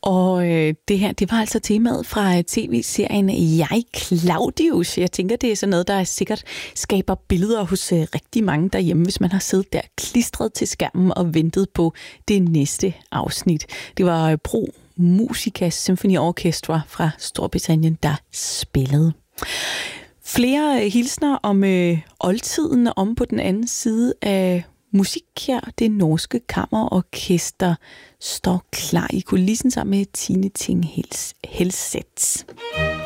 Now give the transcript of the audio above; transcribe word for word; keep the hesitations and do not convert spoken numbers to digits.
Og øh, det her, det var altså temaet fra tv-serien Jeg, Claudius. Jeg tænker, det er sådan noget, der sikkert skaber billeder hos øh, rigtig mange derhjemme, hvis man har siddet der klistret til skærmen og ventet på det næste afsnit. Det var øh, Pro Musica Symphony Orchestra fra Storbritannien, der spillede. Flere hilsner om øh, oldtiden om på den anden side af musik her. Det norske kammerorkester står klar i kulissen sammen med Tine Ting Helseth.